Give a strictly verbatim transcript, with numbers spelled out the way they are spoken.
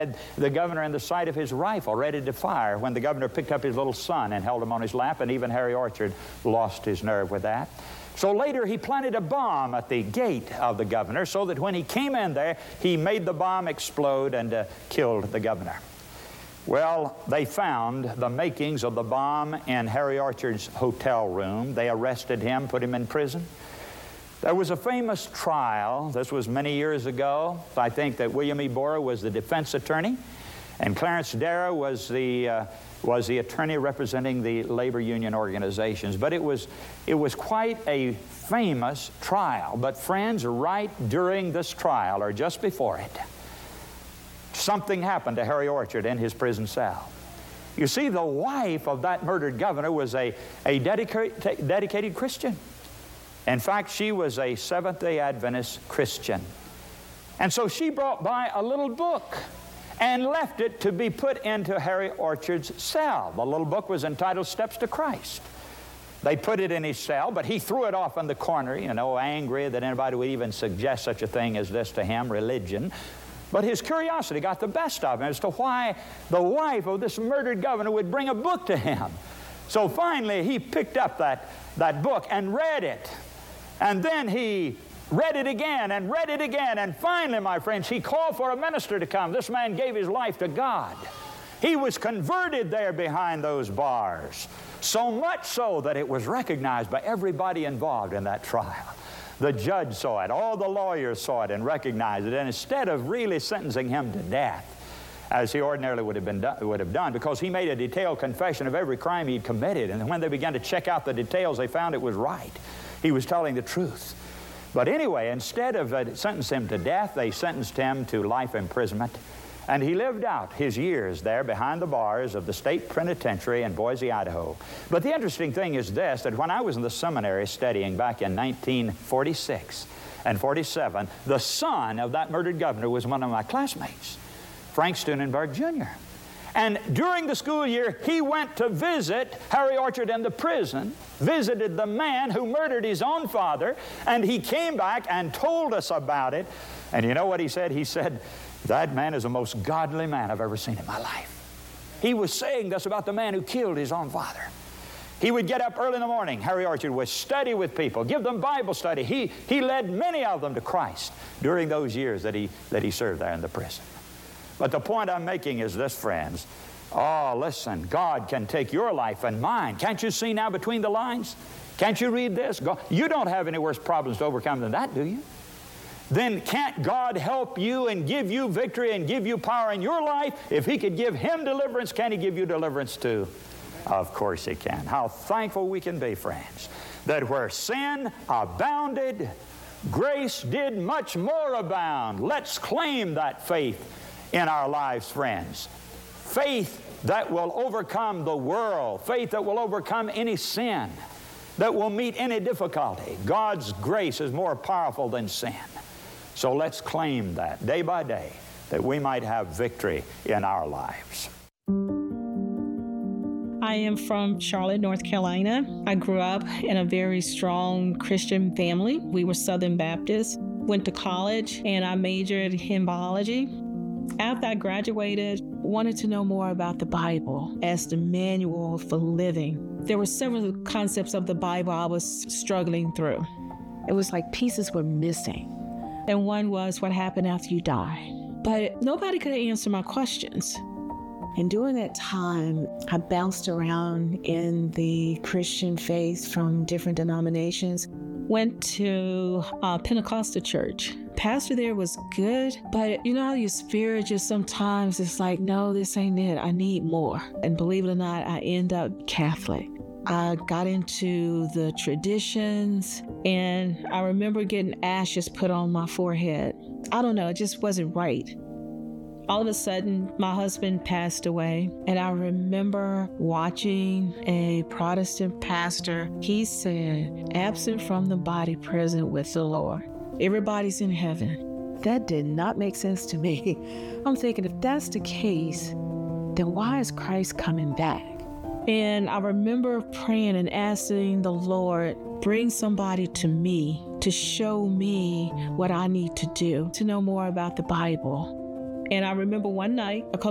The governor in the sight of his rifle, ready to fire, when the governor picked up his little son and held him on his lap, and even Harry Orchard lost his nerve with that. So later he planted a bomb at the gate of the governor so that when he came in there, he made the bomb explode and uh, killed the governor. Well, they found the makings of the bomb in Harry Orchard's hotel room. They arrested him, put him in prison. There was a famous trial. This was many years ago. I think that William E. Borah was the defense attorney, and Clarence Darrow was the uh, was the attorney representing the labor union organizations. But it was it was quite a famous trial. But friends, right during this trial, or just before it, something happened to Harry Orchard in his prison cell. You see, the wife of that murdered governor was a a dedicated dedicated Christian. In fact, she was a Seventh-day Adventist Christian. And so she brought by a little book and left it to be put into Harry Orchard's cell. The little book was entitled Steps to Christ. They put it in his cell, but he threw it off in the corner, you know, angry that anybody would even suggest such a thing as this to him, religion. But his curiosity got the best of him as to why the wife of this murdered governor would bring a book to him. So finally, he picked up that, that book and read it. And then he read it again and read it again. And finally, my friends, he called for a minister to come. This man gave his life to God. He was converted there behind those bars. So much so that it was recognized by everybody involved in that trial. The judge saw it. All the lawyers saw it and recognized it. And instead of really sentencing him to death, as he ordinarily would have, been do- would have done, because he made a detailed confession of every crime he'd committed. And when they began to check out the details, they found it was right. He was telling the truth. But anyway, instead of uh, sentencing him to death, they sentenced him to life imprisonment. And he lived out his years there behind the bars of the state penitentiary in Boise, Idaho. But the interesting thing is this, that when I was in the seminary studying back in nineteen forty-six and forty-seven, the son of that murdered governor was one of my classmates, Frank Steunenberg Junior And during the school year, he went to visit Harry Orchard in the prison, visited the man who murdered his own father, and he came back and told us about it. And you know what he said? He said, that man is the most godly man I've ever seen in my life. He was saying this about the man who killed his own father. He would get up early in the morning, Harry Orchard would study with people, give them Bible study. He, he led many of them to Christ during those years that he, that he served there in the prison. But the point I'm making is this, friends. Oh, listen, God can take your life and mine. Can't you see now between the lines? Can't you read this? God, you don't have any worse problems to overcome than that, do you? Then can't God help you and give you victory and give you power in your life? If He could give Him deliverance, can He give you deliverance too? Of course He can. How thankful we can be, friends, that where sin abounded, grace did much more abound. Let's claim that faith in our lives, friends. Faith that will overcome the world. Faith that will overcome any sin, that will meet any difficulty. God's grace is more powerful than sin. So let's claim that day by day, that we might have victory in our lives. I am from Charlotte, North Carolina. I grew up in a very strong Christian family. We were Southern Baptists. Went to college and I majored in biology. After I graduated, wanted to know more about the Bible as the manual for living. There were several concepts of the Bible I was struggling through. It was like pieces were missing. And one was what happened after you die. But nobody could answer my questions. And during that time, I bounced around in the Christian faith from different denominations. Went to a Pentecostal church. Pastor there was good, but you know how your spirit just sometimes it's like, no, this ain't it. I need more. And believe it or not, I end up Catholic. I got into the traditions, and I remember getting ashes put on my forehead. I don't know, it just wasn't right. All of a sudden, my husband passed away, and I remember watching a Protestant pastor. He said, absent from the body, present with the Lord. Everybody's in heaven. That did not make sense to me. I'm thinking, if that's the case, then why is Christ coming back? And I remember praying and asking the Lord, bring somebody to me to show me what I need to do, to know more about the Bible. And I remember one night, a couple